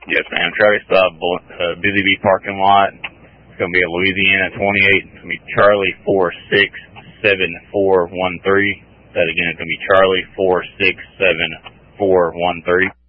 Yes, ma'am. Travis Stop, Busy Bee parking lot. It's going to be a Louisiana 28. It's going to be Charlie 467413. That again, it's going to be Charlie 467413.